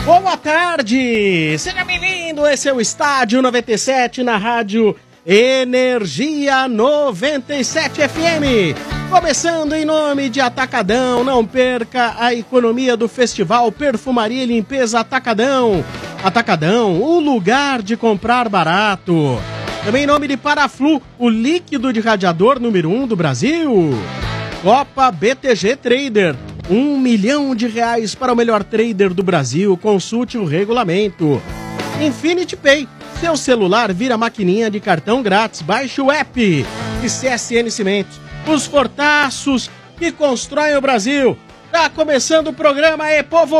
Boa tarde, seja bem-vindo, esse é o Estádio 97 na rádio Energia 97 FM. Começando em nome de Atacadão, não perca a economia do Festival Perfumaria e Limpeza Atacadão. Atacadão, o lugar de comprar barato. Também em nome de Paraflu, o líquido de radiador número 1 do Brasil. Copa BTG Trader. R$1 milhão para o melhor trader do Brasil. Consulte o regulamento. Infinity Pay. Seu celular vira maquininha de cartão grátis. Baixe o app de CSN Cimentos. Os fortaços que constroem o Brasil. Tá começando o programa, aê, povo!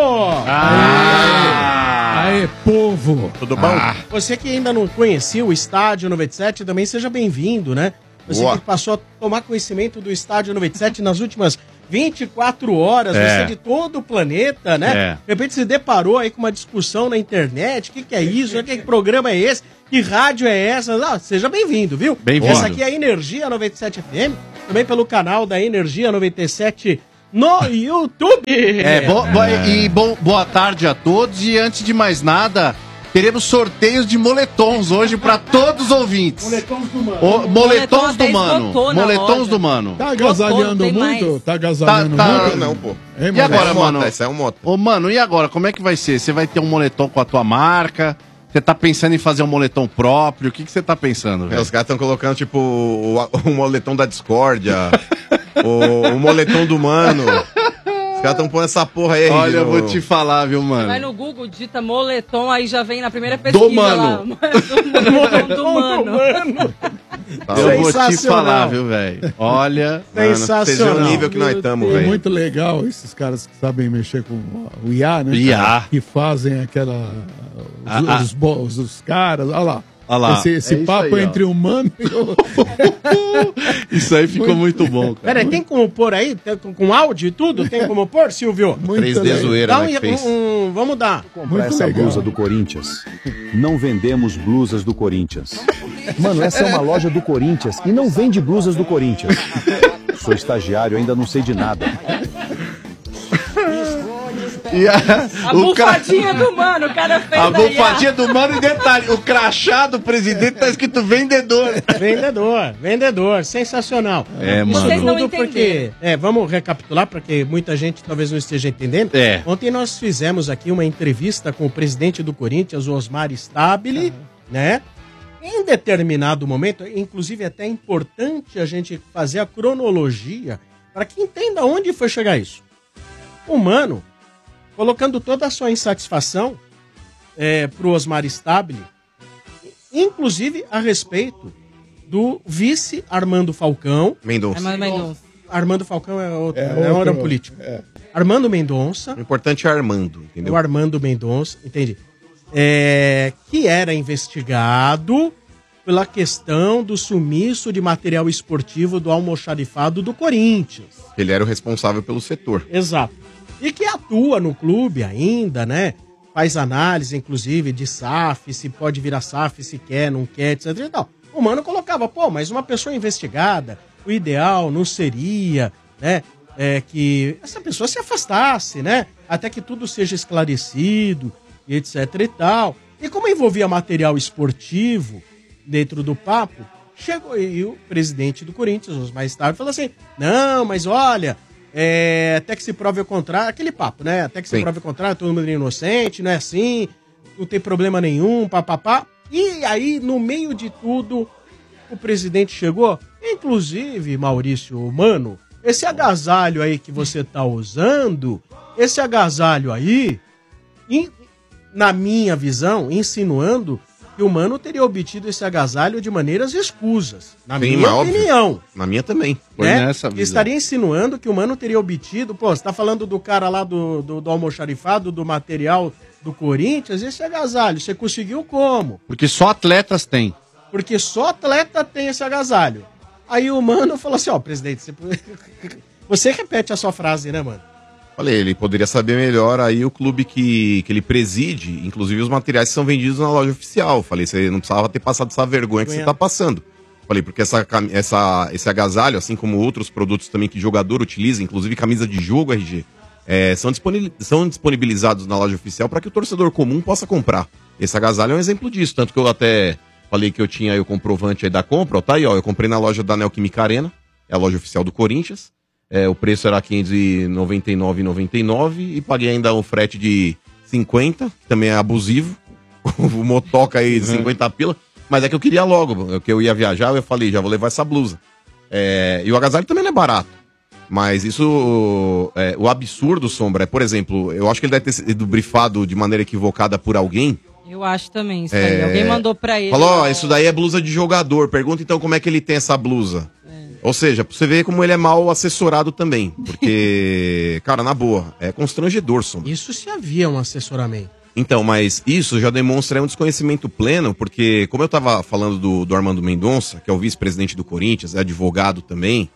Aê, povo! Tudo bom? Você que ainda não conhecia o Estádio 97, também seja bem-vindo, né? Você que passou a tomar conhecimento do Estádio 97 nas últimas 24 horas, você de todo o planeta, né? De repente se deparou aí com uma discussão na internet, o que é isso? Que programa é esse? Que rádio é essa? Seja bem-vindo, viu? Bem-vindo. Essa aqui é a Energia 97 FM, também pelo canal da Energia 97 no YouTube. Boa tarde a todos e antes de mais nada, teremos sorteios de moletons hoje para todos os ouvintes. Moletons do Mano. Moletons do Mano. Moletons do Mano. Tá agasalhando muito? Tá agasalhando muito? Não, pô. E agora, mano? Esse é um moto. Ô, mano, e agora? Como é que vai ser? Você vai ter um moletom com a tua marca? Você tá pensando em fazer um moletom próprio? O que você tá pensando, velho? Os caras estão colocando, tipo, o moletom da discórdia, o moletom do Mano. Os caras estão pondo essa porra aí. Olha, eu vou te falar, viu, mano? Vai no Google, digita moletom, aí já vem na primeira pesquisa do Mano. Lá. Do Mano. Eu vou te falar, viu, velho? Olha, sensacional. Vocês veem o nível que nós estamos, É velho. muito legal esses caras que sabem mexer com o IA, né? IA. Que fazem aquela... Os caras, olha lá. Olha lá. Esse papo aí, entre humano e o... Isso aí ficou muito bom, cara. Peraí, tem como pôr aí? Com áudio e tudo? Tem como pôr, Silvio? Muito 3D legal. zoeira, Dá né, que fez. vamos dar. Muito Essa legal. blusa do Corinthians. Não vendemos blusas do Corinthians. Mano, essa é uma loja do Corinthians e não vende blusas do Corinthians. Sou estagiário, ainda não sei de nada. E A bufadinha do Mano, o cara fez a bufadinha do Mano e detalhe, o crachá do presidente tá escrito vendedor. Vendedor, sensacional. É, Isso mano. Vocês não tudo porque... vamos recapitular, porque muita gente talvez não esteja entendendo. Ontem nós fizemos aqui uma entrevista com o presidente do Corinthians, o Osmar Stabile, né? Em determinado momento, inclusive até é importante a gente fazer a cronologia para que entenda onde foi chegar isso. O Mano, colocando toda a sua insatisfação pro Osmar Stabile, inclusive a respeito do vice Armando Falcão. Mendonça. Armando Falcão é outro, não era um político. Armando Mendonça. O importante é Armando, É entendeu? o Armando Mendonça, entendi. Que era investigado pela questão do sumiço de material esportivo do almoxarifado do Corinthians. Ele era o responsável pelo setor. Exato. E que atua no clube ainda, né? Faz análise, inclusive, de SAF, se pode virar SAF, se quer, não quer, etc. E tal. O Mano colocava, mas uma pessoa investigada, o ideal não seria, né? Que essa pessoa se afastasse, né? Até que tudo seja esclarecido, e etc e tal. E como envolvia material esportivo dentro do papo, chegou aí o presidente do Corinthians, uns mais tarde, falou assim, não, mas olha... até que se prove o contrário, aquele papo, né? Até que se prove o contrário, todo mundo é inocente, não é assim, não tem problema nenhum, papapá. E aí, no meio de tudo, o presidente chegou, inclusive, Maurício Mano, esse agasalho aí que você tá usando, esse agasalho aí, na minha visão, insinuando que o Mano teria obtido esse agasalho de maneiras escusas. Na minha opinião. Na minha também. Foi nessa visão. Estaria insinuando que o Mano teria obtido... você tá falando do cara lá do almoxarifado, do material do Corinthians, esse agasalho, você conseguiu como? Porque só atletas têm. Porque só atleta tem esse agasalho. Aí o Mano falou assim, presidente, você repete a sua frase, né, Mano? Falei, ele poderia saber melhor aí o clube que ele preside, inclusive os materiais que são vendidos na loja oficial. Falei, você não precisava ter passado essa vergonha que você tá passando. Falei, porque esse agasalho, assim como outros produtos também que jogador utiliza, inclusive camisa de jogo, RG, são disponibilizados na loja oficial para que o torcedor comum possa comprar. Esse agasalho é um exemplo disso, tanto que eu até falei que eu tinha aí o comprovante aí da compra, ó, tá aí, ó, eu comprei na loja da Neoquímica Arena, é a loja oficial do Corinthians, o preço era R$ 599,99 e paguei ainda um frete de 50, que também é abusivo, o motoca aí de 50 pila, mas é que eu queria logo, que eu ia viajar, eu falei, já vou levar essa blusa. E o agasalho também não é barato. Mas isso, o absurdo, Sombra, por exemplo, eu acho que ele deve ter sido brifado de maneira equivocada por alguém. Eu acho também isso aí. Alguém mandou pra ele. Falou, ó, isso daí é blusa de jogador. Pergunta então como é que ele tem essa blusa. Ou seja, pra você ver como ele é mal assessorado também. Porque, cara, na boa, é constrangedor, Sombra. Isso se havia um assessoramento. Então, mas isso já demonstra um desconhecimento pleno, porque como eu tava falando do Armando Mendonça, que é o vice-presidente do Corinthians, é advogado também,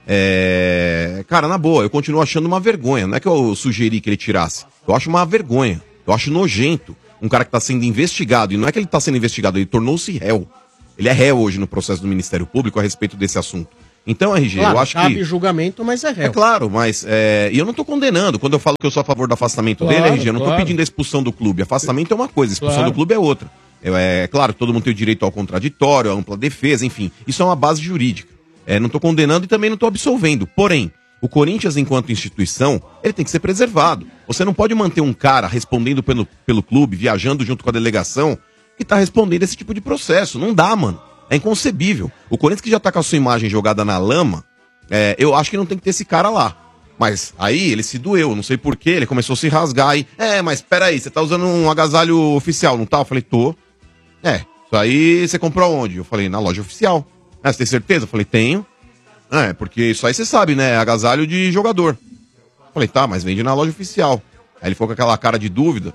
cara, na boa, eu continuo achando uma vergonha. Não é que eu sugeri que ele tirasse. Eu acho uma vergonha. Eu acho nojento. Um cara que tá sendo investigado, e não é que ele tá sendo investigado, ele tornou-se réu. Ele é réu hoje no processo do Ministério Público a respeito desse assunto. Então, RG, claro, eu acho cabe que... julgamento, mas é réu. É claro, mas... E eu não tô condenando. Quando eu falo que eu sou a favor do afastamento dele, RG, eu não tô pedindo a expulsão do clube. Afastamento é uma coisa, expulsão do clube é outra. Claro, todo mundo tem o direito ao contraditório, à ampla defesa, enfim. Isso é uma base jurídica. Não tô condenando e também não tô absolvendo. Porém, o Corinthians, enquanto instituição, ele tem que ser preservado. Você não pode manter um cara respondendo pelo clube, viajando junto com a delegação, que tá respondendo esse tipo de processo. Não dá, mano. É inconcebível. O Corinthians que já tá com a sua imagem jogada na lama, eu acho que não tem que ter esse cara lá. Mas aí ele se doeu, não sei porquê, ele começou a se rasgar aí. Mas peraí, você tá usando um agasalho oficial, não tá? Eu falei, tô. Isso aí você comprou onde? Eu falei, na loja oficial. Você tem certeza? Eu falei, tenho. Porque isso aí você sabe, né? Agasalho de jogador. Eu falei, tá, mas vende na loja oficial. Aí ele ficou com aquela cara de dúvida.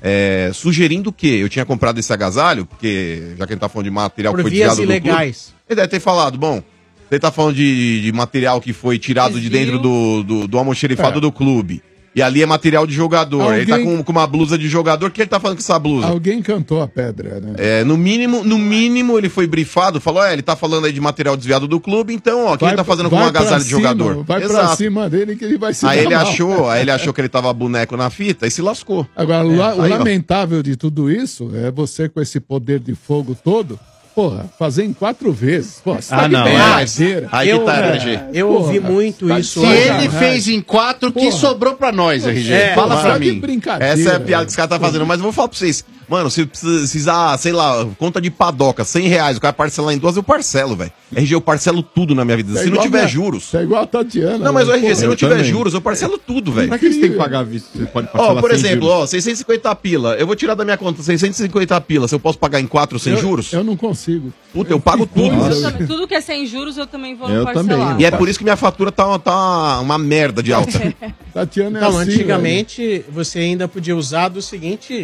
Sugerindo que eu tinha comprado esse agasalho, porque já que ele tá falando de material que foi tirado do clube, ele deve ter falado, bom, você tá falando de material que foi tirado de dentro do almoxerifado do clube, e ali é material de jogador, ele tá com uma blusa de jogador, o que ele tá falando com essa blusa? Alguém cantou a pedra, né? No mínimo ele foi brifado, falou, ele tá falando aí de material desviado do clube, então, ó, quem ele tá fazendo com um agasalho de jogador? Vai pra cima dele que ele vai se Aí ele achou que ele tava boneco na fita e se lascou. Agora, o lamentável de tudo isso é você com esse poder de fogo todo, porra, fazer em 4 vezes. Pô, você tá de brincadeira. Aí que tá, RG. Eu ouvi muito isso. Se ele fez em 4, que sobrou pra nós, RG? Fala pra mim. Essa é a piada que esse cara tá fazendo. Mas eu vou falar pra vocês. Mano, se precisar, sei lá, conta de padoca, R$100, o cara parcelar em 2, eu parcelo, velho. RG, eu parcelo tudo na minha vida. Se não tiver juros. É igual a Tatiana. Não, mas o RG, se não tiver juros, eu parcelo tudo, velho. Pra que você tem que pagar visto? Você pode parcelar por exemplo, 650 pila. Eu vou tirar da minha conta 650 pila. Se eu posso pagar em 4 sem juros? Eu não consigo. Puta, eu pago tudo. Tudo que é sem juros, eu também vou parcelar. Também. E é por isso que minha fatura tá uma merda de alta. Tatiana é então, assim, antigamente, você ainda podia usar do seguinte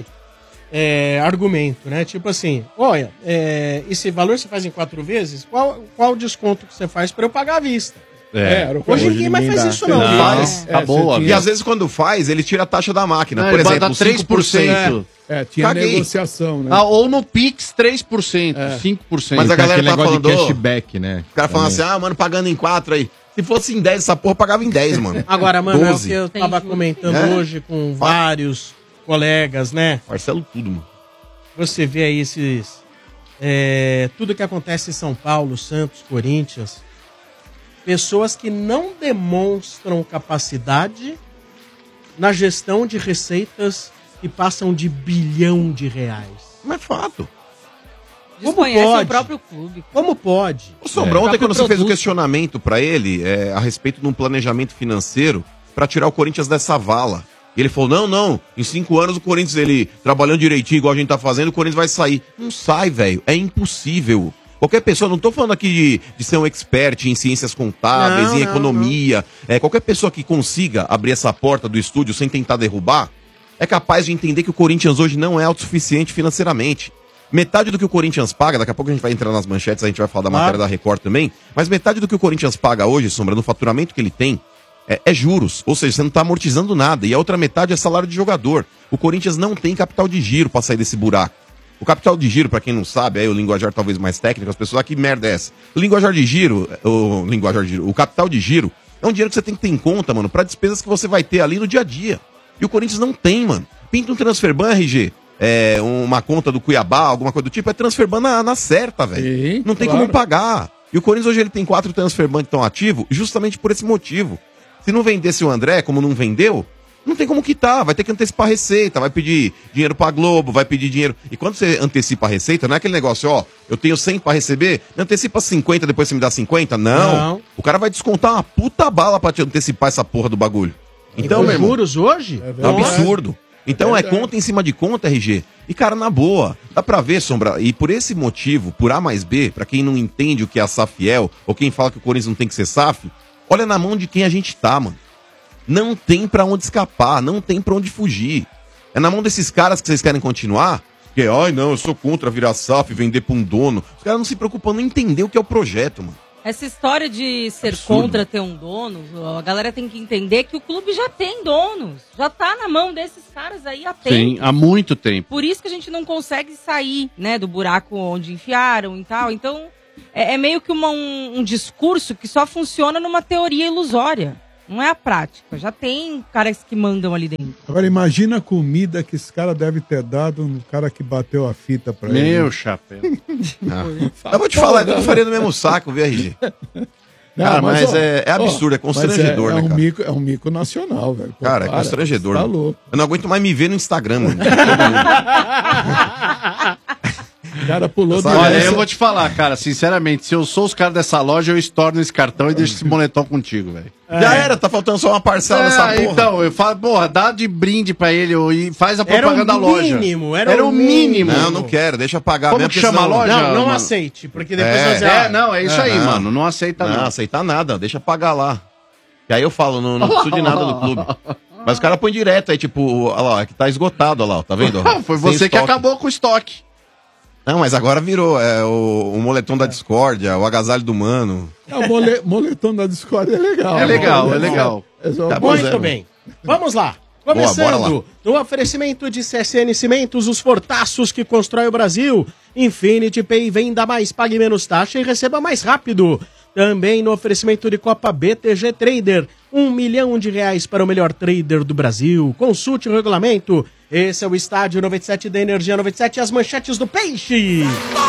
argumento, né? Tipo assim, olha, esse valor você faz em 4 vezes, qual o desconto que você faz para eu pagar à vista? Hoje ninguém mais faz isso não. Faz. E às vezes quando faz, ele tira a taxa da máquina. Por exemplo, 3%. Tinha negociação, né? Ou no Pix, 3%, 5%. Mas a galera tá falando cashback, né? O cara falando assim, mano, pagando em 4 aí. Se fosse em 10, essa porra pagava em 10, mano. Agora, mano, 12. É o que eu tava comentando hoje com vários colegas, né? Parcelo tudo, mano. Você vê aí esses... tudo que acontece em São Paulo, Santos, Corinthians. Pessoas que não demonstram capacidade na gestão de receitas que passam de R$1 bilhão. Mas é fato. Desconhece o próprio clube. Como pode? O Sombra, ontem quando você fez o questionamento pra ele a respeito de um planejamento financeiro pra tirar o Corinthians dessa vala. E ele falou, não, em 5 anos o Corinthians, ele trabalhando direitinho, igual a gente tá fazendo, o Corinthians vai sair. Não sai, velho. É impossível. Qualquer pessoa, não tô falando aqui de ser um expert em ciências contábeis, em economia. Qualquer pessoa que consiga abrir essa porta do estúdio sem tentar derrubar, é capaz de entender que o Corinthians hoje não é autossuficiente financeiramente. Metade do que o Corinthians paga, daqui a pouco a gente vai entrar nas manchetes, a gente vai falar da matéria da Record também, mas metade do que o Corinthians paga hoje, Sombra, no faturamento que ele tem, é juros, ou seja, você não está amortizando nada, e a outra metade é salário de jogador. O Corinthians não tem capital de giro para sair desse buraco. O capital de giro, para quem não sabe, aí o linguajar talvez mais técnico, as pessoas, que merda é essa? O capital de giro É um dinheiro que você tem que ter em conta, mano, pra despesas que você vai ter ali no dia a dia. E o Corinthians não tem, mano. Pinta um Transferban, RG, uma conta do Cuiabá, alguma coisa do tipo, é Transferban na certa, velho. Não tem como pagar. E o Corinthians hoje ele tem 4 Transferban que estão ativos justamente por esse motivo. Se não vendesse o André, como não vendeu, não tem como quitar, vai ter que antecipar a receita, vai pedir dinheiro pra Globo, vai pedir dinheiro. E quando você antecipa a receita, não é aquele negócio, ó, eu tenho 100 pra receber, me antecipa 50, depois você me dá 50? Não. O cara vai descontar uma puta bala pra te antecipar essa porra do bagulho. Então, meu irmão, juros hoje? É um absurdo. Então é conta em cima de conta, RG. E, cara, na boa, dá pra ver, Sombra, e por esse motivo, por A mais B, pra quem não entende o que é a SAF fiel, ou quem fala que o Corinthians não tem que ser SAF, olha na mão de quem a gente tá, mano. Não tem pra onde escapar, não tem pra onde fugir. É na mão desses caras que vocês querem continuar? Que, ai não, eu sou contra virar SAF, vender pra um dono. Os caras não se preocupam em entender o que é o projeto, mano. Essa história de ser contra ter um dono, a galera tem que entender que o clube já tem donos. Já tá na mão desses caras aí há tempo. Sim, há muito tempo. Por isso que a gente não consegue sair, né, do buraco onde enfiaram e tal. Então, é meio que um discurso que só funciona numa teoria ilusória. Não é a prática. Já tem caras que mandam ali dentro. Agora, imagina a comida que esse cara deve ter dado no cara que bateu a fita pra ele. Meu chapéu. Eu vou te falar, eu faria no mesmo saco, viu, RG? Cara, mas é absurdo, é constrangedor, né, cara? É um mico nacional, velho. Pô, cara, é constrangedor. Tá louco. Eu não aguento mais me ver no Instagram, mano. O cara pulou do Olha, eu vou te falar, cara, sinceramente, se eu sou os caras dessa loja, eu estorno esse cartão e deixo esse moletom contigo, velho. Já era, tá faltando só uma parcela dessa porra. Então, eu falo, porra, dá de brinde pra ele e faz a propaganda da loja. Era o mínimo. Não, não quero, deixa pagar. Como que chama a loja? Não aceite, porque depois vai dizer... não, é isso aí, mano, não aceita não. Não, aceitar nada, deixa pagar lá. E aí eu falo, não preciso de nada do clube. Mas o cara põe direto aí, tipo, olha lá, é que tá esgotado, olha lá, tá vendo? Foi você que acabou com o estoque. Não, mas agora virou o moletom da discórdia, o agasalho do mano. O moletom da discórdia é legal. É legal, é legal. Tá muito bem. Vamos lá. Começando, bora lá. no oferecimento de CSN Cimentos, os fortaços que constrói o Brasil. Infinity Pay, venda mais, pague menos taxa e receba mais rápido. Também no oferecimento de Copa BTG Trader, R$1 milhão para o melhor trader do Brasil. Consulte o regulamento. Esse é o Estádio 97 da Energia 97 e as manchetes do Peixe.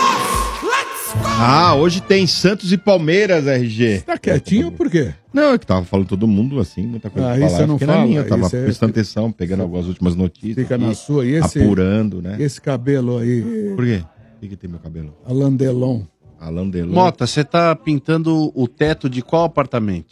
Hoje tem Santos e Palmeiras, RG. Tá quietinho por quê? Não, é que tava falando todo mundo assim, muita coisa pra falar. Você não fala, eu tava prestando atenção, pegando algumas últimas notícias. Fica na sua e esse... apurando, né? Esse cabelo aí... Por quê? O que tem meu cabelo? Alain Delon. Mota, você tá pintando o teto de qual apartamento?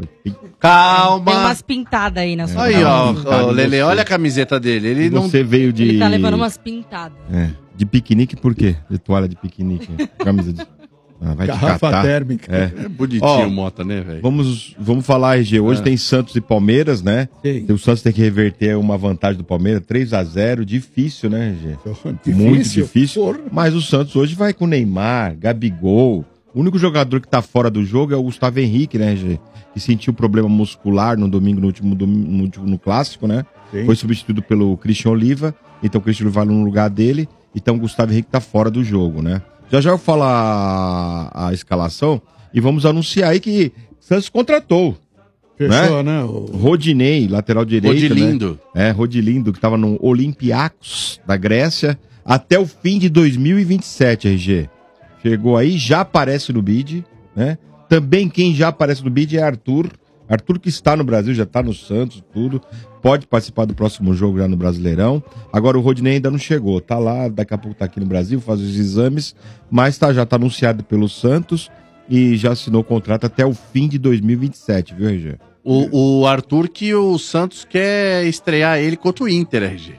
Calma! Tem umas pintadas aí na sua Aí, ó, Lele, olha a camiseta dele. Ele não... Você veio de... Ele tá levando umas pintadas. De piquenique por quê? De toalha de piquenique. Camisa de... vai garrafa te catar. Térmica. É bonitinho o Mota, né, velho? Vamos falar, RG. Hoje tem Santos e Palmeiras, né? Sim. O Santos tem que reverter uma vantagem do Palmeiras, 3-0. Difícil, né, RG? Muito difícil. Porra. Mas o Santos hoje vai com Neymar, Gabigol. O único jogador que tá fora do jogo é o Gustavo Henrique, né, RG? Que sentiu problema muscular no domingo, no clássico, né? Sim. Foi substituído pelo Christian Oliva. Então o Christian Oliva vai no lugar dele. Então o Gustavo Henrique tá fora do jogo, né? Já eu falo a escalação e vamos anunciar aí que Santos contratou. Fechou, né? Rodinei, lateral direito. Rodilindo. Né? Rodilindo, que estava no Olympiacos da Grécia, até o fim de 2027, RG. Chegou aí, já aparece no bid, né? Também quem já aparece no bid é Arthur. Arthur que está no Brasil, já está no Santos, tudo. Pode participar do próximo jogo já no Brasileirão. Agora o Rodinei ainda não chegou. Tá lá, daqui a pouco tá aqui no Brasil, faz os exames. Mas já tá anunciado pelo Santos e já assinou o contrato até o fim de 2027, viu, RG? O Arthur que o Santos quer estrear ele contra o Inter, RG.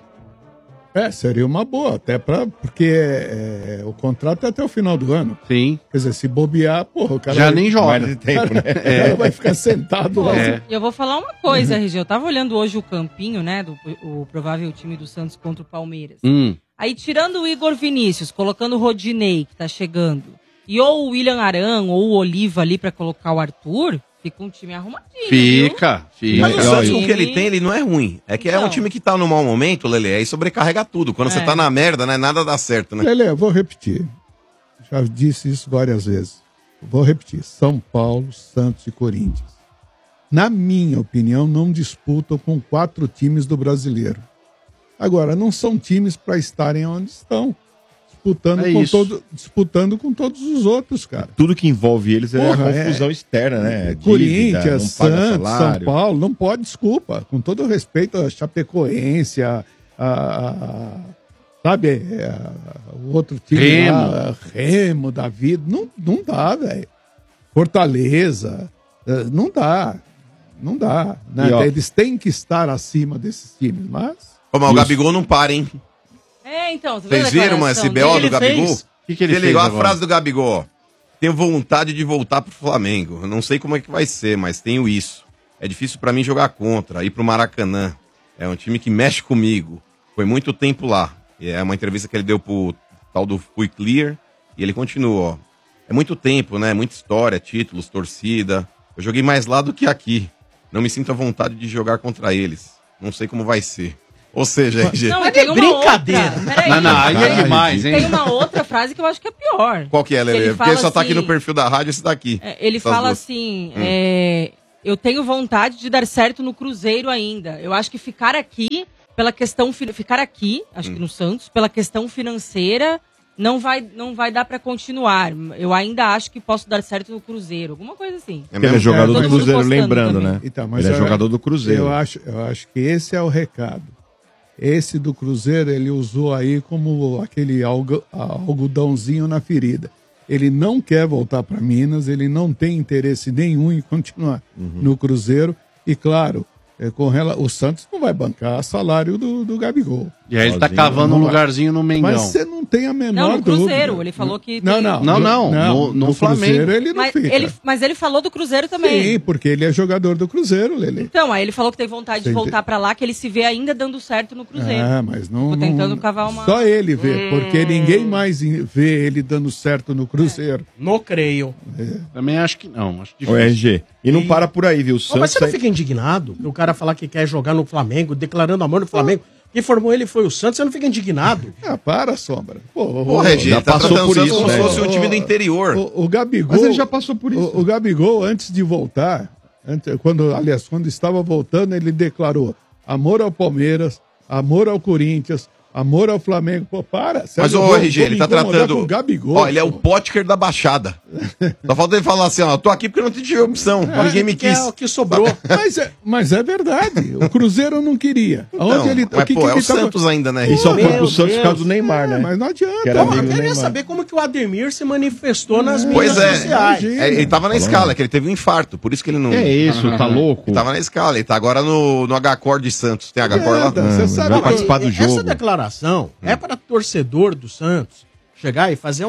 Seria uma boa, até porque o contrato é até o final do ano. Sim. Quer dizer, se bobear, porra, o cara já nem joga. Tempo, né? O cara vai ficar sentado lá. E eu vou falar uma coisa, RG. Eu tava olhando hoje o campinho, né, o provável time do Santos contra o Palmeiras. Aí, tirando o Igor Vinícius, colocando o Rodinei, que tá chegando, e ou o William Arão, ou o Oliva ali pra colocar o Arthur... Fica um time arrumadinho. Fica. Mas o Santos, com o que ele tem, ele não é ruim. É que é um time que tá no mau momento, Lele, aí sobrecarrega tudo. Quando você tá na merda, né, nada dá certo, né? Lele, eu vou repetir. Já disse isso várias vezes. Vou repetir. São Paulo, Santos e Corinthians. na minha opinião, não disputam com 4 times do Brasileiro. Agora, não são times para estarem onde estão. Disputando com todos os outros, cara. Tudo que envolve eles é a confusão externa, né? Corinthians, Santos, São Paulo, não pode, desculpa. Com todo respeito à Chapecoense, sabe, o outro time lá, Remo da vida. Não dá, velho. Fortaleza, não dá. Não dá. Né? Eles têm que estar acima desses times, mas... Mas o Gabigol não para, hein? Então, vocês viram esse BO do Gabigol? O que ele fez agora? A frase do Gabigol. Tenho vontade de voltar pro Flamengo. Eu não sei como é que vai ser, mas tenho isso. É difícil pra mim jogar contra, ir pro Maracanã. É um time que mexe comigo. Foi muito tempo lá. E é uma entrevista que ele deu pro tal do Fui Clear. E ele continua, ó. É muito tempo, né? Muita história, títulos, torcida. Eu joguei mais lá do que aqui. Não me sinto à vontade de jogar contra eles. Não sei como vai ser. Ou seja, RG... Não, tem brincadeira. Não, aí é demais, hein? Tem uma outra frase que eu acho que é pior. Qual que é, Lelê? Porque só tá aqui no perfil da rádio esse daqui. Ele fala assim, eu tenho vontade de dar certo no Cruzeiro ainda. Eu acho que ficar aqui, acho que no Santos, pela questão financeira, não vai dar pra continuar. Eu ainda acho que posso dar certo no Cruzeiro. Alguma coisa assim. Ele é jogador do Cruzeiro, lembrando, né? Então, mas ele é jogador do Cruzeiro. Eu acho que esse é o recado. Esse do Cruzeiro, ele usou aí como aquele algodãozinho na ferida. Ele não quer voltar para Minas, ele não tem interesse nenhum em continuar no Cruzeiro. E, claro, o Santos não vai bancar salário do Gabigol. E aí ele tá cavando um lugarzinho no Mengão. Mas você não tem a menor no Cruzeiro, dúvida. Ele falou que... Não, no Flamengo. Cruzeiro ele não fica. Mas ele falou do Cruzeiro também. Sim, porque ele é jogador do Cruzeiro, Lelê. Então, aí ele falou que tem vontade de voltar pra lá, que ele se vê ainda dando certo no Cruzeiro. Mas não... Tô tentando cavar uma... Só ele vê, porque ninguém mais vê ele dando certo no Cruzeiro. Não creio. Também acho que não. Acho difícil. O RG. E não para por aí, viu? O Santos mas você não fica indignado que o cara falar que quer jogar no Flamengo, declarando amor no Flamengo? Quem formou ele foi o Santos, você não fica indignado? Para, Sombra. Regi, já passou por isso, como se fosse um time do interior. O Gabigol... Mas ele já passou por isso. O Gabigol, antes de voltar, quando estava voltando, ele declarou amor ao Palmeiras, amor ao Corinthians, amor ao Flamengo. Pô, para. Mas o RG, ele tá tratando... O Gabigol, ó, ele é o Potker da Baixada. Só falta ele falar assim, ó, tô aqui porque não tive opção. Ninguém me quis. É o que sobrou. Mas é verdade. O Cruzeiro não queria. Então, é o Santos ainda, né? E só foi pro Santos por causa do Neymar, né? Mas não adianta. Eu queria saber como que o Ademir se manifestou nas mídias sociais. Ele tava na escala, que ele teve um infarto, por isso que ele não... É isso, tá louco? Ele tava na escala, ele tá agora no H-Core de Santos. Tem H-Core lá? Você sabe, vai participar do jogo. Essa declaração é para torcedor do Santos chegar e fazer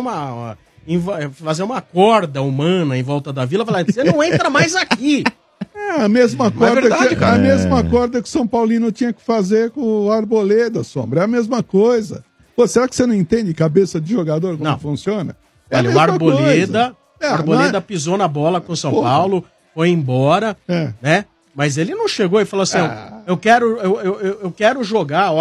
uma corda humana em volta da vila e falar, você não entra mais aqui. É a mesma corda que o São Paulino tinha que fazer com o Arboleda, Sombra. É a mesma coisa. Pô, será que você não entende cabeça de jogador como funciona? Olha, o Arboleda pisou na bola com o São Paulo, foi embora, né? Mas ele não chegou e falou assim, eu quero jogar,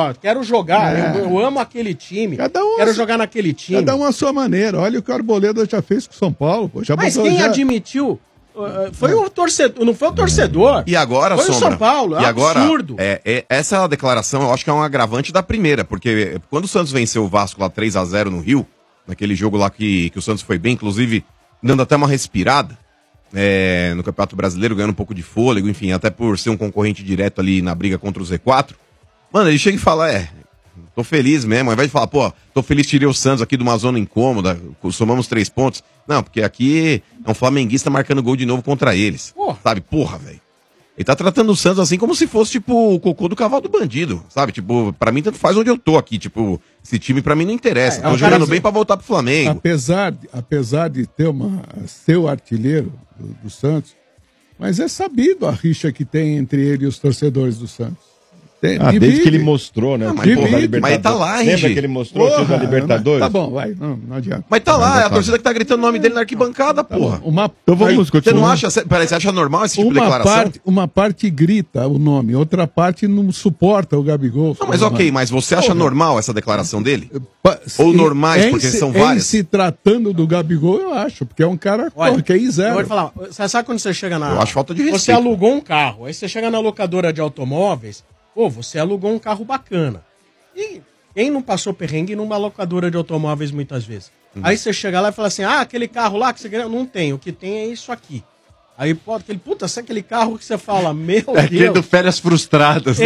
eu amo aquele time, quero jogar naquele time. Cada um à sua maneira. Olha o que o Arboleda já fez com o São Paulo. Pô. Mas quem admitiu foi o torcedor, não foi o torcedor. E agora, foi Sombra, o São Paulo, é absurdo. Essa declaração eu acho que é um agravante da primeira, porque quando o Santos venceu o Vasco lá 3-0 no Rio, naquele jogo lá que o Santos foi bem, inclusive dando até uma respirada, no Campeonato Brasileiro, ganhando um pouco de fôlego, enfim, até por ser um concorrente direto ali na briga contra o Z4. Mano, ele chega e fala, tô feliz mesmo, ao invés de falar, pô, tô feliz, tirei o Santos aqui de uma zona incômoda, somamos 3 pontos. Não, porque aqui é um flamenguista marcando gol de novo contra eles. Sabe, porra, velho. Ele tá tratando o Santos assim como se fosse, tipo, o cocô do cavalo do bandido, sabe? Tipo, pra mim tanto faz onde eu tô aqui, tipo, esse time pra mim não interessa. Tô jogando bem pra voltar pro Flamengo. Apesar de ter ser o artilheiro do Santos, mas é sabido a rixa que tem entre ele e os torcedores do Santos. Desde que ele mostrou, né? Mas ele tá lá, hein, Lembra que ele mostrou o time da Libertadores? Tá bom, vai, não adianta. Mas tá lá, é a torcida que tá gritando o nome dele na arquibancada, porra. Então vamos Você não acha, você acha normal esse tipo de declaração? Uma parte grita o nome, outra parte não suporta o Gabigol. Não, mas ok, mas você acha normal essa declaração dele? Ou normais, porque são várias? Se tratando do Gabigol, eu acho, porque é um cara que é Eu zero. vou te falar, você sabe quando você chega na... Eu acho falta de respeito. Você alugou um carro, aí você chega na locadora de automóveis, você alugou um carro bacana. E quem não passou perrengue numa locadora de automóveis muitas vezes? Aí você chega lá e fala assim, aquele carro lá que você ganhou, não tem, o que tem é isso aqui. Aí pode, sabe aquele carro que você fala, meu Deus. Aquele do Férias Frustradas.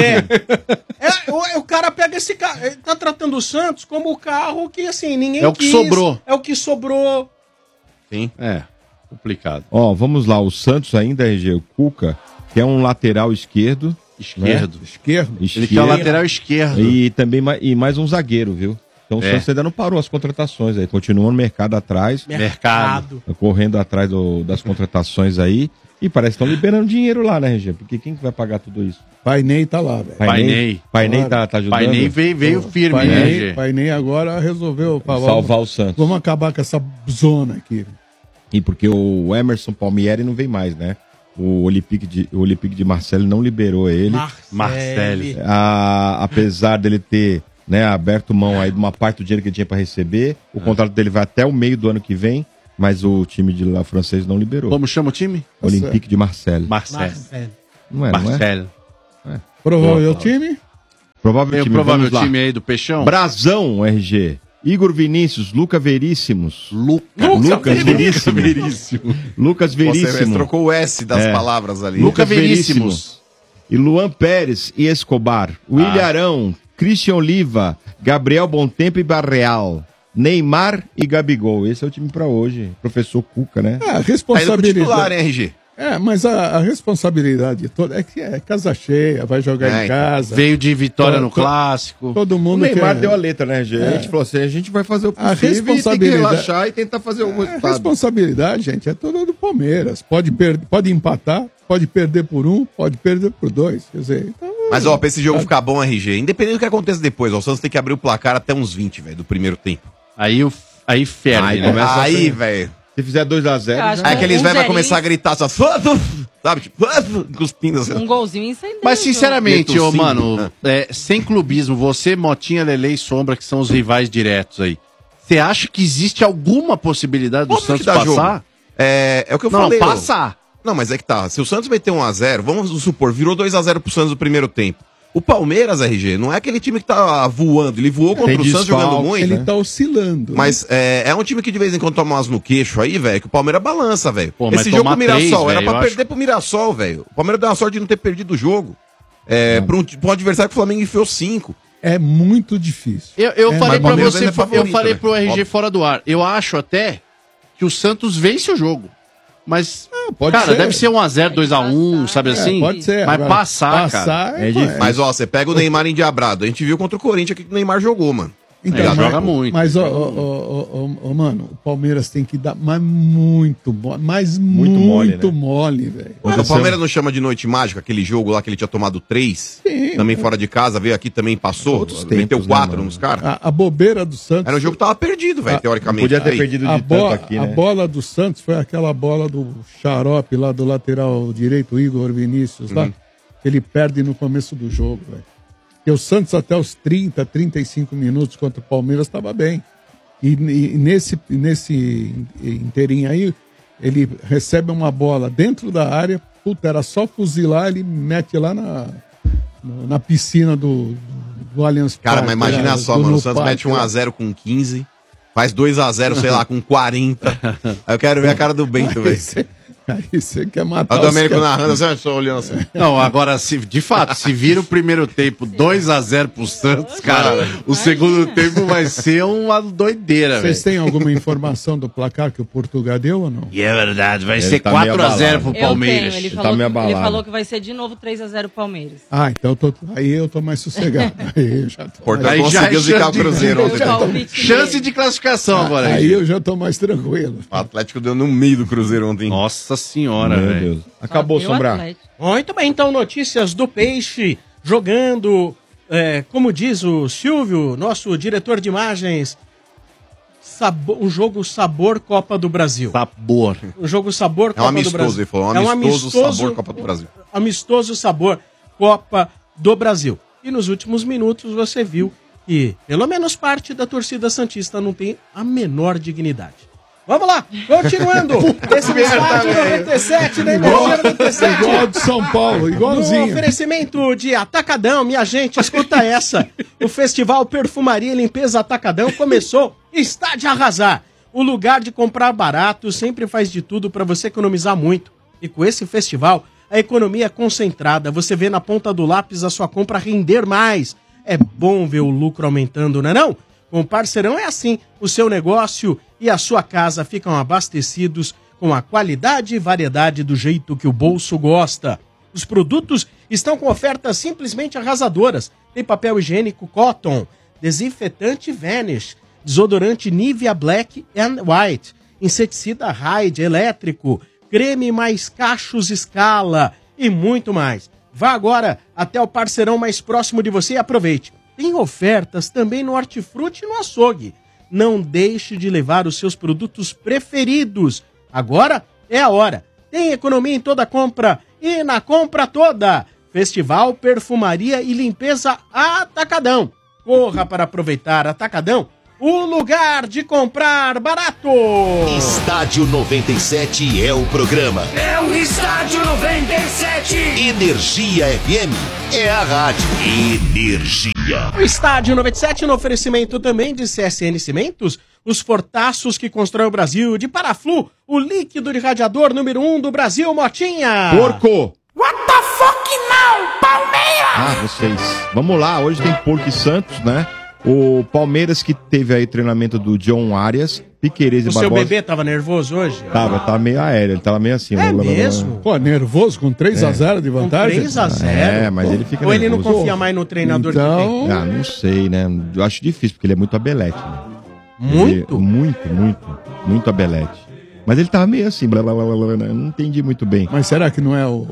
O cara pega esse carro, ele tá tratando o Santos como o carro que, assim, ninguém É o que sobrou. É o que sobrou. Sim. Complicado. Ó, vamos lá, o Santos ainda, RG, o Cuca, que é um lateral esquerdo. Esquerdo. Ele quer o lateral esquerdo. E também mais um zagueiro, viu? Então o Santos ainda não parou as contratações aí, continua no mercado atrás. Mercado. Correndo atrás das contratações aí. E parece que estão liberando dinheiro lá, né, RG? Porque quem que vai pagar tudo isso? Painei tá lá, velho. Painei tá ajudando. Painei veio firme, né, Painei agora resolveu salvar o Santos. Vamos acabar com essa zona aqui. E porque o Emerson Palmieri não vem mais, né? O Olympique de Marseille não liberou ele. Marseille. Apesar dele ter aberto mão aí de uma parte do dinheiro que ele tinha para receber, o contrato dele vai até o meio do ano que vem, mas o time de lá francês não liberou. Como chama o time? Olympique de Marseille. Marseille. Não é? Marseille. Provável time? Provável time aí do Peixão? Brasão, RG. Igor Vinícius, Lucas Veríssimos. Lucas Veríssimo. Lucas Veríssimo. Você trocou o S das palavras ali. Lucas Veríssimos. E Luan Pérez e Escobar. William Arão, Christian Oliva, Gabriel Bontempo e Barreal. Neymar e Gabigol. Esse é o time pra hoje. Professor Cuca, né? A responsabilidade. Titular, né, RG? Mas a responsabilidade toda é que é casa cheia, vai jogar em casa. Veio de vitória no clássico. Todo mundo o Neymar deu a letra, né, gente? A gente falou assim, a gente vai fazer o possível e tem que relaxar e tentar fazer o resultado. A responsabilidade, gente, é toda do Palmeiras. Pode empatar, pode perder por 1, pode perder por 2. Quer dizer, então, mas, pra esse jogo ficar bom, RG, independente do que aconteça depois, o Santos tem que abrir o placar até uns 20, velho, do primeiro tempo. Aí ferve, né? Aí, velho. Se fizer 2x0... Aí aqueles velhos vai começar a gritar só... Sabe, tipo... Cuspindo assim. Um golzinho incendiário. Mas, sinceramente, mano, sem clubismo, você, Motinha, Lele e Sombra, que são os rivais diretos aí, você acha que existe alguma possibilidade do Santos passar? Jogo. É o que eu falei. Não, passar. Não, mas é que tá. Se o Santos meter 1x0, vamos supor, virou 2x0 pro Santos no primeiro tempo. O Palmeiras, RG, não é aquele time que tá voando. Ele voou contra o Santos jogando muito. Ele tá oscilando. Mas é um time que de vez em quando toma umas no queixo aí, velho, que o Palmeiras balança, velho. Esse jogo com o Mirassol, era pra perder pro Mirassol, velho. O Palmeiras deu uma sorte de não ter perdido o jogo. Pra um adversário que o Flamengo enfiou 5. É muito difícil. Eu falei pra você, eu falei pro RG fora do ar. Eu acho até que o Santos vence o jogo. Mas, cara, deve ser 1x0, 2x1, sabe assim? Pode ser. Mas agora, passar, cara. É difícil. Mas, você pega o Neymar endiabrado. A gente viu contra o Corinthians que o Neymar jogou, mano. Então, joga muito. Mas, mano, o Palmeiras tem que dar muito mole, velho. O Palmeiras não chama de noite mágica aquele jogo lá que ele tinha tomado 3, também fora de casa, veio aqui também passou, meteu 4 nos caras. A bobeira do Santos... Era um jogo que tava perdido, velho, teoricamente. Podia ter perdido de tanto aqui, né? A bola do Santos foi aquela bola do xarope lá do lateral direito, Igor Vinícius, lá, que ele perde no começo do jogo, velho. Porque o Santos até os 30, 35 minutos contra o Palmeiras estava bem. E nesse inteirinho aí, ele recebe uma bola dentro da área, era só fuzilar, ele mete lá na piscina do Allianz Parque. Cara, mas imagina só, mano, o Santos mete 1x0 com 15, faz 2x0, sei lá, com 40. Aí eu quero ver a cara do Bento, velho. Aí você quer matar o Domênico narrando, você só olhando assim. Não, agora, de fato, se vira o primeiro tempo 2x0 pro Santos, cara, o segundo tempo vai ser uma doideira, velho. Vocês têm alguma informação do placar que o Portugal deu ou não? E é verdade, vai ser 4x0 pro Palmeiras. Ele falou que vai ser de novo 3x0 Palmeiras. Então aí eu tô mais sossegado. Aí eu já tô Portugal conseguiu zicar o Cruzeiro ontem. Chance de classificação agora. Aí eu já tô mais tranquilo. O Atlético deu no meio do Cruzeiro ontem. Nossa senhora, velho. Acabou, Sombrar. Muito bem, então notícias do Peixe. jogando, como diz o Silvio, nosso diretor de imagens, um jogo sabor Copa do Brasil. Sabor. Um jogo sabor Copa do Brasil. Ele falou, um amistoso sabor Copa do Brasil. Amistoso sabor Copa do Brasil. E nos últimos minutos você viu que pelo menos parte da torcida santista não tem a menor dignidade. Vamos lá, continuando. Esse estádio 97, né? Igual de São Paulo, igualzinho. No oferecimento de Atacadão, minha gente, escuta essa. O Festival Perfumaria e Limpeza Atacadão começou, está de arrasar. O lugar de comprar barato sempre faz de tudo para você economizar muito. E com esse festival, a economia é concentrada. Você vê na ponta do lápis a sua compra render mais. É bom ver o lucro aumentando, não é não? Com o Parceirão é assim, o seu negócio e a sua casa ficam abastecidos com a qualidade e variedade do jeito que o bolso gosta. Os produtos estão com ofertas simplesmente arrasadoras. Tem papel higiênico Cotton, desinfetante Vanish, desodorante Nivea Black and White, inseticida Hyde elétrico, creme mais cachos Scala e muito mais. Vá agora até o Parceirão mais próximo de você e aproveite. Tem ofertas também no Hortifruti e no açougue. Não deixe de levar os seus produtos preferidos. Agora é a hora. Tem economia em toda compra e na compra toda. Festival Perfumaria e Limpeza Atacadão. Corra para aproveitar Atacadão, o lugar de comprar barato. Estádio 97 é o programa. É o Estádio 97. Energia FM é a rádio. Energia. O Estádio 97 no oferecimento também de CSN Cimentos, os fortaços que constrói o Brasil, de Paraflu, o líquido de radiador número 1 do Brasil, Motinha. Porco! What the fuck now, Palmeiras? Ah, vocês. Vamos lá, hoje tem Porco e Santos, né? O Palmeiras que teve aí treinamento do John Arias, Piquerez e Barbosa. O seu bebê tava nervoso hoje? Tava meio aéreo, ele tava meio assim. É mesmo? Pô, nervoso com 3-0 de vantagem? Com 3-0? É, mas ele fica Ou nervoso. ele não confia mais no treinador então... que tem? Ah, não sei, né? Eu acho difícil, porque ele é muito abelete, né? Muito? Muito abelete. Mas ele tava meio assim, blá blá blá blá, né? Eu não entendi muito bem. Mas será que não é o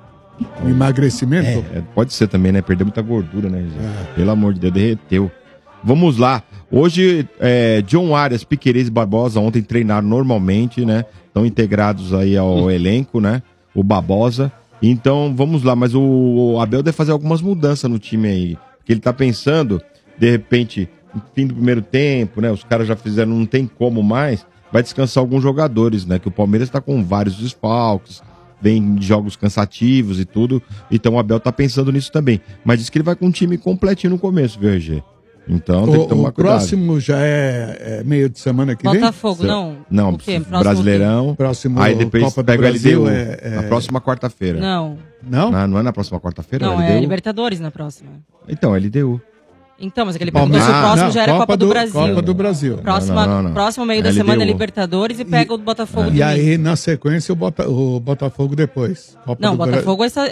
emagrecimento? Pode ser também, né? Perdeu muita gordura, né, gente? Pelo amor de Deus, derreteu. Vamos lá. Hoje, John Arias, Piquerez e Barbosa ontem treinaram normalmente, né? Estão integrados aí ao elenco, né? O Barbosa. Então, vamos lá. Mas o Abel deve fazer algumas mudanças no time aí. Porque ele tá pensando, de repente, no fim do primeiro tempo, né? Os caras já fizeram, não tem como mais. Vai descansar alguns jogadores, né? Que o Palmeiras tá com vários desfalques. Vem de jogos cansativos e tudo. Então o Abel tá pensando nisso também. Mas diz que ele vai com um time completinho no começo, viu, RG? Então tem que tomar cuidado. O próximo já é meio de semana que vem? Botafogo, não. Não, Brasileirão. Próximo aí depois Copa do pega Brasil o LDU. Na próxima quarta-feira. Não. Não? Não é na próxima quarta-feira? Não, é Libertadores na próxima. Então, LDU. Então, mas aquele perguntou se o próximo já era Copa do Brasil. Copa do Brasil. Próximo meio da semana é Libertadores e pega o Botafogo. E aí, na sequência, o Botafogo depois. Não, o Botafogo esse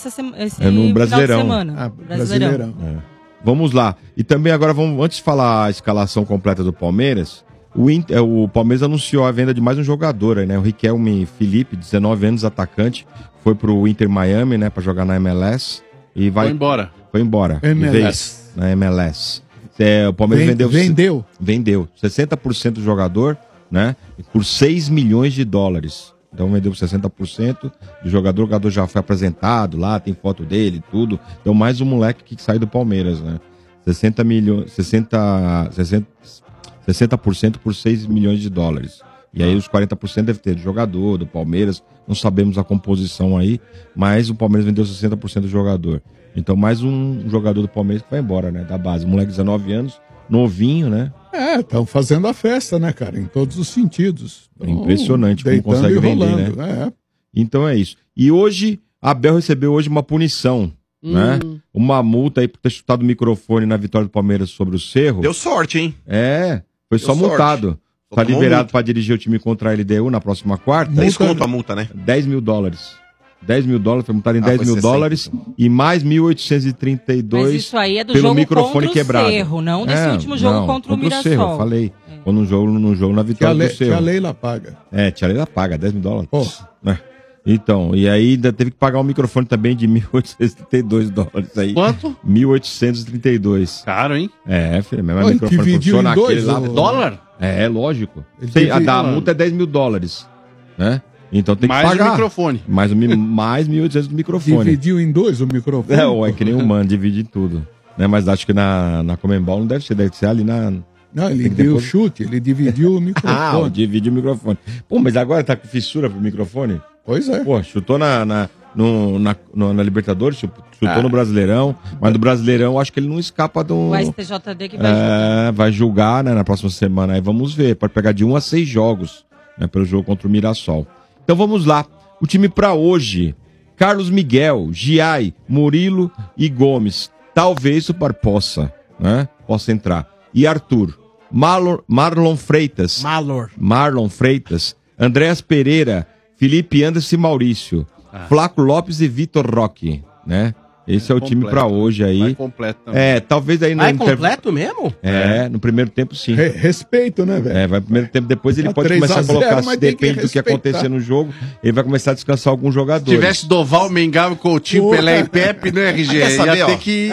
é no Brasileirão. Final de semana. Brasileirão. Vamos lá. E também agora, antes de falar a escalação completa do Palmeiras, o Palmeiras anunciou a venda de mais um jogador aí, né? O Riquelme Felipe, 19 anos, atacante, foi pro Inter Miami, né? Pra jogar na MLS. E vai... Foi embora. MLS. Na MLS. O Palmeiras vendeu 60% do jogador, né? Por 6 milhões de dólares. Então vendeu 60% do jogador, o jogador já foi apresentado lá, tem foto dele e tudo. Então mais um moleque que sai do Palmeiras, né? 60% por 6 milhões de dólares. E aí os 40% deve ter do jogador, do Palmeiras, não sabemos a composição aí, mas o Palmeiras vendeu 60% do jogador. Então mais um jogador do Palmeiras que vai embora, né? Da base. Moleque de 19 anos, novinho, né? Estão fazendo a festa, né, cara? Em todos os sentidos. É impressionante como consegue vender, né? Então é isso. E hoje, Abel recebeu hoje uma punição, né? Uma multa aí por ter chutado o microfone na vitória do Palmeiras sobre o Cerro. Deu sorte, hein? Foi só multado. Tá liberado para dirigir o time contra a LDU na próxima quarta. 10 conto a multa, né? 10 mil dólares. 10 mil dólares, foi multado em 10 mil dólares e mais 1.832 Mas isso aí é do pelo jogo microfone contra quebrado. O Cerro, não desse último jogo contra o Mirassol. Cerro, eu falei. Quando no jogo na vitória do Cerro. Que a Leila paga. Tia Leila paga, 10 mil dólares. Então, e aí ainda teve que pagar um microfone também de $1.832 aí. Quanto? 1.832. Caro, hein? É, filho, mesmo microfone dividiu em dois, lá. Dólar? É, lógico. Ele A da multa é $10 mil, né? Então tem que mais pagar. o microfone. Mais 1.800 do microfone. Dividiu em dois o microfone? É que nem humano, divide em tudo. Né? Mas acho que na Comembol não deve ser ali na... Não, ele deu chute, ele dividiu o microfone. Divide o microfone. Pô, mas agora tá com fissura pro microfone? Pois é. Pô, chutou na Libertadores, chutou no Brasileirão, mas no Brasileirão acho que ele não escapa do... O STJD que vai julgar. Vai julgar, né, na próxima semana. Aí vamos ver, pode pegar de 1 a 6 jogos, né, pelo jogo contra o Mirassol. Então vamos lá. O time pra hoje: Carlos Miguel, Giai, Murilo e Gomes. Talvez o Barbosa, né, possa entrar. E Arthur. Marlon Freitas. Marlon Freitas. Andréas Pereira, Felipe Anderson e Maurício. Flaco Lopes e Vitor Roque, né? Esse é o time pra hoje aí. Vai completo também. Talvez aí no completo mesmo? No primeiro tempo sim. Respeito, né, velho? Vai no primeiro tempo, depois ele pode começar a colocar, se depende do que acontecer no jogo, ele vai começar a descansar alguns jogadores. Se tivesse Doval, Mengal, Coutinho, Pelé e Pepe, né, RG? Quer saber, ia ter que...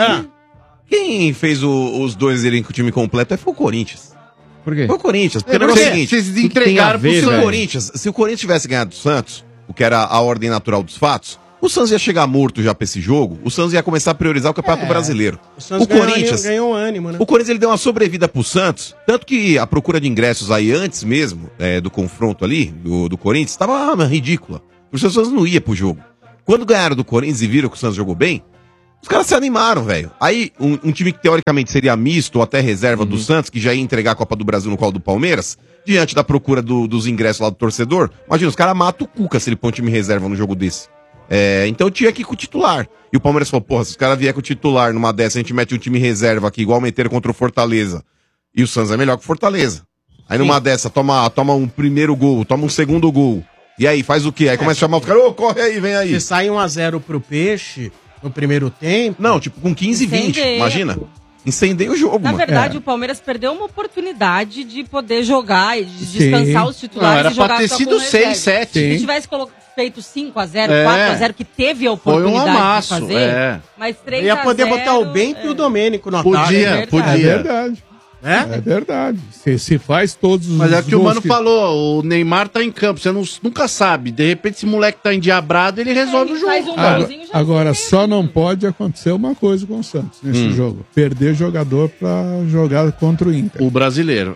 Quem fez os dois irem com o time completo foi o Corinthians. Por quê? Foi o Corinthians. Porque é o seguinte, vocês entregaram pro seu Corinthians. Se o Corinthians tivesse ganhado do Santos, o que era a ordem natural dos fatos, o Santos ia chegar morto já pra esse jogo, o Santos ia começar a priorizar o Campeonato Brasileiro. O Corinthians ganhou ânimo, né? O Corinthians ele deu uma sobrevida pro Santos, tanto que a procura de ingressos aí antes mesmo do confronto ali, do Corinthians, tava ridícula. Os Santos não ia pro jogo. Quando ganharam do Corinthians e viram que o Santos jogou bem, os caras se animaram, velho. Aí, um time que teoricamente seria misto ou até reserva do Santos, que já ia entregar a Copa do Brasil no colo do Palmeiras, diante da procura dos ingressos lá do torcedor, imagina, os caras matam o Cuca se ele põe um time reserva no jogo desse. Então tinha que ir com o titular. E o Palmeiras falou, porra, se os caras vier com o titular numa dessa, a gente mete um time reserva aqui, igual meteram contra o Fortaleza. E o Santos é melhor que o Fortaleza. Aí numa dessa, toma um primeiro gol, toma um segundo gol. E aí, faz o quê? Aí começa a chamar os caras, corre aí, vem aí. Se sai 1-0 pro Peixe no primeiro tempo... Não, tipo, com 15 e 20, imagina. Incendeia o jogo, Na verdade, o Palmeiras perdeu uma oportunidade de poder jogar e de descansar os titulares. Não, era e jogar pra ter só sido com 6, reserva. 7. Se tivesse feito 5-0, 4-0, que teve a oportunidade de fazer, mas 3-0... Ia poder botar o Bento e o Domênico no ataque. Podia. É verdade. É verdade. Se faz todos os... Mas é o que o Mano falou, o Neymar tá em campo, você nunca sabe. De repente esse moleque tá endiabrado, ele resolve o jogo. Agora, só não pode acontecer uma coisa com o Santos nesse jogo. Perder jogador pra jogar contra o Inter. O brasileiro,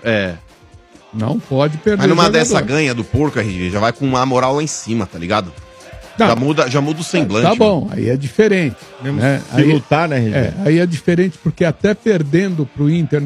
Não pode perder. Mas numa dessa ganha do porco, RG, já vai com uma moral lá em cima, tá ligado? Já muda o semblante. Tá bom, aí é diferente. Né? Se lutar, né, RG? Aí é diferente, porque até perdendo pro Inter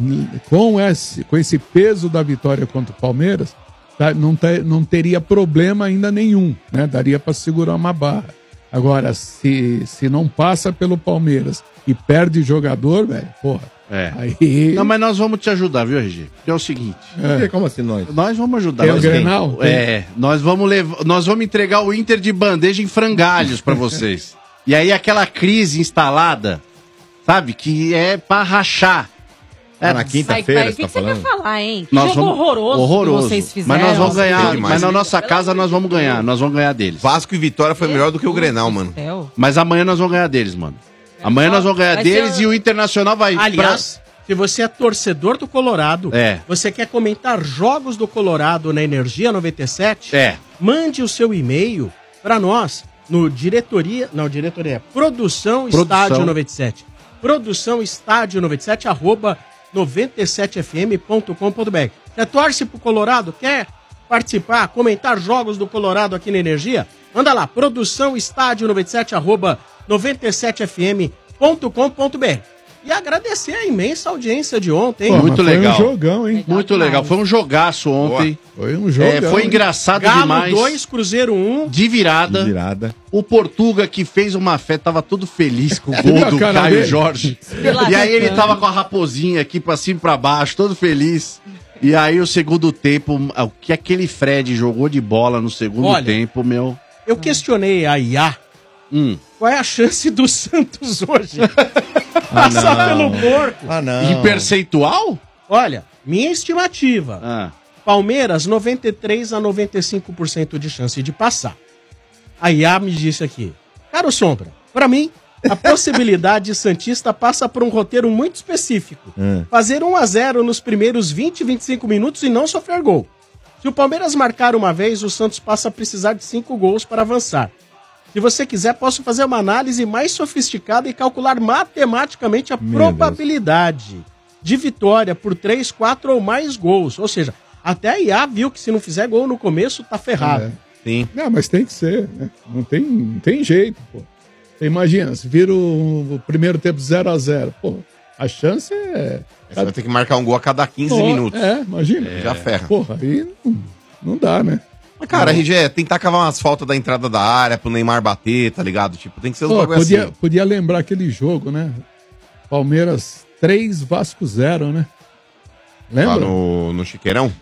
com esse peso da vitória contra o Palmeiras, não teria problema ainda nenhum, né? Daria para segurar uma barra. Agora, se não passa pelo Palmeiras e perde jogador, velho, porra. Aí... Não, mas nós vamos te ajudar, viu, RG? Porque é o seguinte. Como assim nós? Nós vamos ajudar. Tem o Grenal? Nós vamos entregar o Inter de bandeja em frangalhos pra vocês. E aí aquela crise instalada, sabe, que é pra rachar. Na quinta-feira, o que você quer falar, hein? Que Nós jogo vamos... horroroso que vocês fizeram. Mas nós vamos ganhar, mas na nossa casa nós vamos ganhar. Nós vamos ganhar deles. Vasco e Vitória foi melhor do que o Grenal, mano. Mas amanhã nós vamos ganhar deles, mano. Amanhã nós vamos ganhar deles e o Internacional vai... Aliás, se você é torcedor do Colorado, você quer comentar jogos do Colorado na Energia 97, mande o seu e-mail para nós no Produção Estádio 97. Produção Estádio 97, @97fm.com.br. Você torce pro Colorado? Quer participar, comentar jogos do Colorado aqui na Energia? Manda lá, Produção Estádio 97, @97fm.com.br. E agradecer a imensa audiência de ontem. Muito legal. Foi um jogão, hein? Muito legal. Foi um jogaço ontem. Foi um jogão. Foi engraçado Galo demais. 2, Cruzeiro 1. De virada. O Portuga, que fez uma festa, tava todo feliz com o gol do Caio Jorge. E aí ele tava com a raposinha aqui pra cima e pra baixo, todo feliz. E aí o segundo tempo, o que aquele Fred jogou de bola no segundo tempo, meu... Eu questionei a IA. Qual é a chance do Santos hoje passar pelo porco? Em percentual? Olha, minha estimativa. Palmeiras, 93 a 95% de chance de passar. A Iá me disse aqui. Caro Sombra, pra mim, a possibilidade santista passa por um roteiro muito específico. Fazer 1-0 nos primeiros 20, 25 minutos e não sofrer gol. Se o Palmeiras marcar uma vez, o Santos passa a precisar de 5 gols para avançar. Se você quiser, posso fazer uma análise mais sofisticada e calcular matematicamente a probabilidade de vitória por 3, 4 ou mais gols. Ou seja, até a IA viu que se não fizer gol no começo, tá ferrado. Sim. Não, mas tem que ser, né? Não tem jeito, pô. Você imagina, se vira o primeiro tempo 0-0, pô, a chance é... Você vai ter que marcar um gol a cada 15 minutos. Imagina. Já ferra. Porra, aí não dá, né? Mas, cara, RG, tentar cavar umas faltas da entrada da área pro Neymar bater, tá ligado? Tipo, tem que ser os bagulho assim. Podia lembrar aquele jogo, né? Palmeiras 3, Vasco 0, né? Lembra? Lá no Chiqueirão?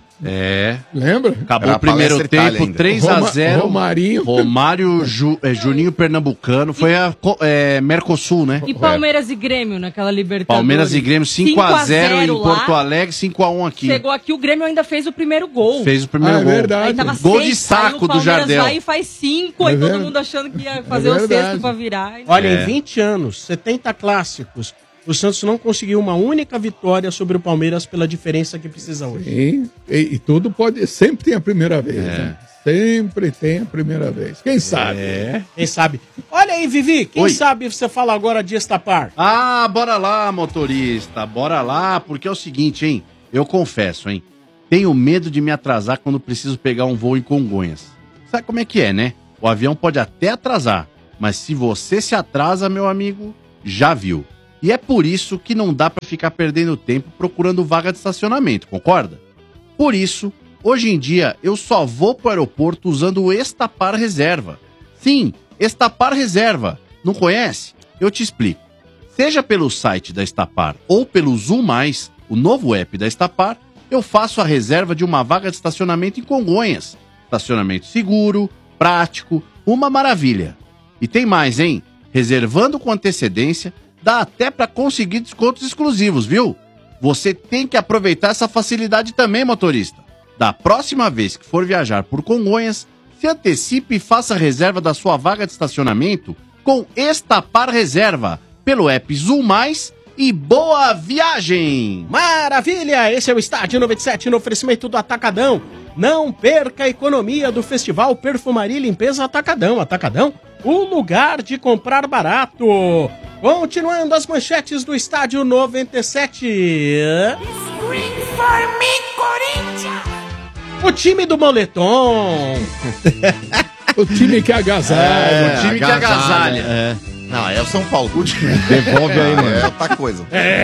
Lembra? Acabou o primeiro tempo, 3-0. Romarinho. Romário, Juninho Pernambucano. Foi a Mercosul, né? E Palmeiras e Grêmio naquela Libertadores. Palmeiras e Grêmio 5-0 em Porto Alegre, 5-1 aqui. Chegou aqui, o Grêmio ainda fez o primeiro gol. Fez o primeiro gol. É verdade. Aí tava Gol 6, de saco do Jardel. Aí o Palmeiras vai e faz 5, aí todo mundo achando que ia fazer o sexto pra virar. Olha, em 20 anos, 70 clássicos, o Santos não conseguiu uma única vitória sobre o Palmeiras pela diferença que precisa hoje. Sim, e tudo pode... Sempre tem a primeira vez, né? Sempre tem a primeira vez. Quem sabe? Quem sabe? Olha aí, Vivi, quem sabe você fala agora de Estapar? Ah, bora lá, motorista. Bora lá, porque é o seguinte, hein? Eu confesso, hein? Tenho medo de me atrasar quando preciso pegar um voo em Congonhas. Sabe como é que é, né? O avião pode até atrasar, mas se você se atrasa, meu amigo, já viu. E é por isso que não dá pra ficar perdendo tempo procurando vaga de estacionamento, concorda? Por isso, hoje em dia, eu só vou pro aeroporto usando o Estapar Reserva. Sim, Estapar Reserva. Não conhece? Eu te explico. Seja pelo site da Estapar ou pelo Zoom+, o novo app da Estapar, eu faço a reserva de uma vaga de estacionamento em Congonhas. Estacionamento seguro, prático, uma maravilha. E tem mais, hein? Reservando com antecedência, dá até pra conseguir descontos exclusivos, viu? Você tem que aproveitar essa facilidade também, motorista. Da próxima vez que for viajar por Congonhas, se antecipe e faça a reserva da sua vaga de estacionamento com Estapar Reserva, pelo app Zoom+, e boa viagem! Maravilha! Esse é o Estádio 97 no oferecimento do Atacadão. Não perca a economia do Festival Perfumaria e Limpeza Atacadão. Atacadão, o lugar de comprar barato. Continuando as manchetes do Estádio 97. O time do moletom. O time que agasalha. O time que agasalha. Não, é o São Paulo. Devolve aí, mano. É outra coisa.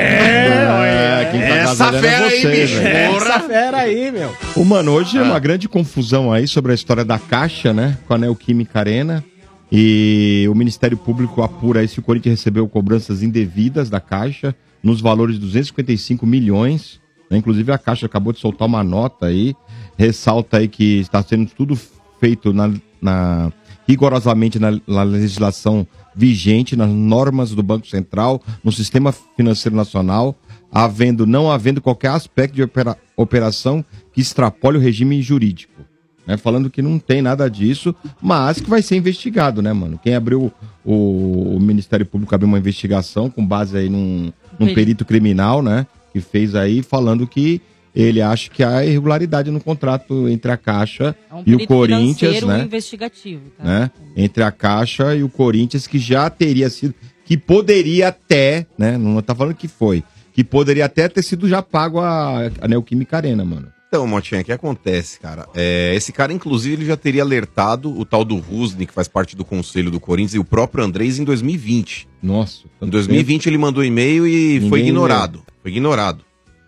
Quem tá Essa agasalhando fera aí, bicho. Essa fera aí, meu. Ô, mano, hoje é uma grande confusão aí sobre a história da Caixa, né? Com a Neoquímica Arena. E o Ministério Público apura aí se o Corinthians recebeu cobranças indevidas da Caixa nos valores de 255 milhões. Né? Inclusive a Caixa acabou de soltar uma nota aí, ressalta aí que está sendo tudo feito rigorosamente na legislação vigente, nas normas do Banco Central, no Sistema Financeiro Nacional, não havendo qualquer aspecto de operação que extrapole o regime jurídico. Né, falando que não tem nada disso, mas que vai ser investigado, né, mano? Quem abriu, o Ministério Público abriu uma investigação com base aí num perito criminal, né? Que fez aí, falando que ele acha que há irregularidade no contrato entre a Caixa e o Corinthians, né? Investigativo, tá? Né? Entre a Caixa e o Corinthians, que já teria sido, que poderia até, né? Não tá falando que foi, que poderia até ter sido já pago a Neoquímica Arena, mano. Então, Motinha, o que acontece, cara? Esse cara, inclusive, ele já teria alertado o tal do Rusney, que faz parte do conselho do Corinthians, e o próprio Andrés em 2020. Nossa. Em 2020 ele mandou e-mail e foi ignorado. Foi ignorado.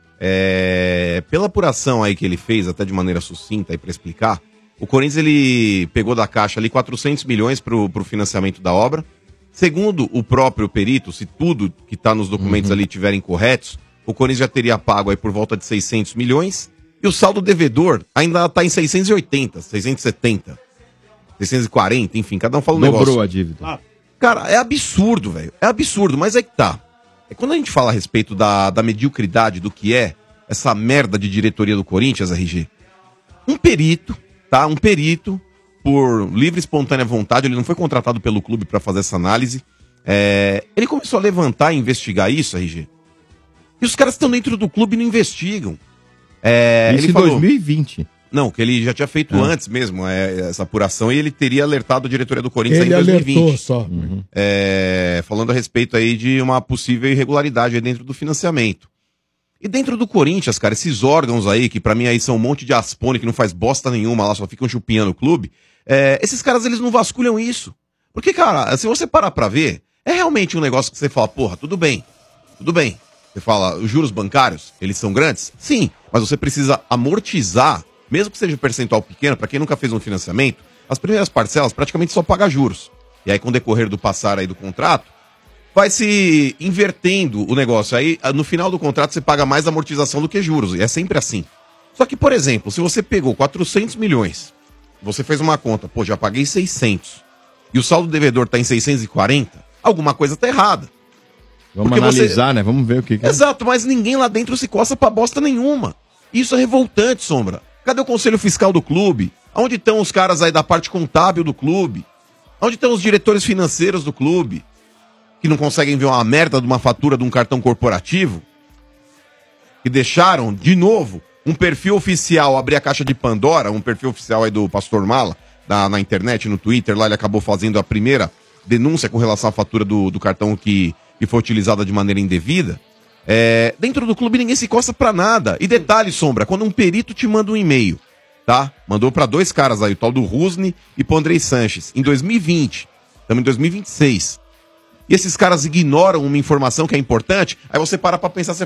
Pela apuração aí que ele fez, até de maneira sucinta aí pra explicar, o Corinthians ele pegou da Caixa ali 400 milhões pro financiamento da obra. Segundo o próprio perito, se tudo que tá nos documentos ali tiverem corretos, o Corinthians já teria pago aí por volta de 600 milhões. E o saldo devedor ainda tá em 680, 670, 640, enfim, cada um fala um negócio. Dobrou a dívida. Cara, é absurdo, velho. É absurdo, mas é que tá. Quando a gente fala a respeito da mediocridade do que é essa merda de diretoria do Corinthians, RG, um perito, por livre e espontânea vontade, ele não foi contratado pelo clube para fazer essa análise. Ele começou a levantar e investigar isso, RG. E os caras estão dentro do clube e não investigam. Isso ele em 2020. Não, que ele já tinha feito antes mesmo essa apuração e ele teria alertado a diretoria do Corinthians Ele em 2020. alertou só. Falando a respeito aí de uma possível irregularidade aí dentro do financiamento. E dentro do Corinthians, cara, esses órgãos aí, que pra mim aí são um monte de aspone que não faz bosta nenhuma lá, só ficam chupinhando o clube, esses caras, eles não vasculham isso. Porque, cara, se você parar pra ver, é realmente um negócio que você fala, porra, tudo bem. Você fala, os juros bancários, eles são grandes? Sim, mas você precisa amortizar, mesmo que seja um percentual pequeno, pra quem nunca fez um financiamento, as primeiras parcelas praticamente só paga juros. E aí, com o decorrer do passar aí do contrato, vai se invertendo o negócio. Aí, no final do contrato, você paga mais amortização do que juros. E é sempre assim. Só que, por exemplo, se você pegou 400 milhões, você fez uma conta, pô, já paguei 600, e o saldo devedor tá em 640, alguma coisa tá errada. Vamos analisar, né? Vamos ver o que é. Exato, mas ninguém lá dentro se coça pra bosta nenhuma. Isso é revoltante, Sombra. Cadê o conselho fiscal do clube? Onde estão os caras aí da parte contábil do clube? Onde estão os diretores financeiros do clube? Que não conseguem ver uma merda de uma fatura de um cartão corporativo? Que deixaram, de novo, um perfil oficial abrir a caixa de Pandora, um perfil oficial aí do Pastor Mala, na internet, no Twitter, lá ele acabou fazendo a primeira denúncia com relação à fatura do cartão que foi utilizada de maneira indevida. Dentro do clube ninguém se costa pra nada. E detalhe, Sombra, quando um perito te manda um e-mail, tá? Mandou pra 2 caras aí, o tal do Rusney e pro Andrei Sanches, em 2020, estamos em 2026. E esses caras ignoram uma informação que é importante, aí você para pra pensar, você